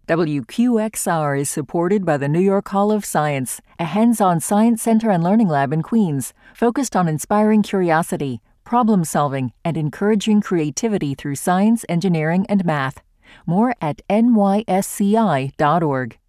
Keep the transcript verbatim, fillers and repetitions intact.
W Q X R is supported by the New York Hall of Science, a hands-on science center and learning lab in Queens, focused on inspiring curiosity, problem-solving, and encouraging creativity through science, engineering, and math. More at N Y S C I dot org.